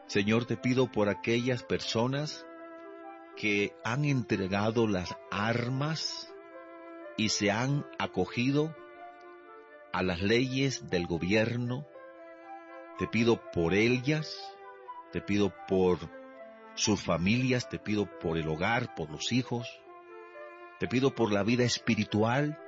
Señor, te pido por aquellas personas que han entregado las armas y se han acogido a las leyes del gobierno. Te pido por ellas, te pido por sus familias, te pido por el hogar, por los hijos, te pido por la vida espiritual,